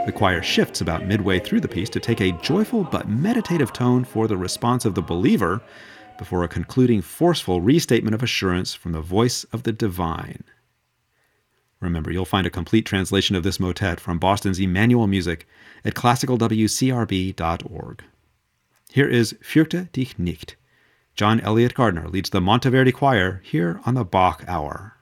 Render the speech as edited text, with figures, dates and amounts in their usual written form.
The choir shifts about midway through the piece to take a joyful but meditative tone for the response of the believer before a concluding forceful restatement of assurance from the voice of the divine. Remember, you'll find a complete translation of this motet from Boston's Emmanuel Music at classicalwcrb.org. Here is Fürchte dich nicht. John Elliott Gardner leads the Monteverdi Choir here on the Bach Hour.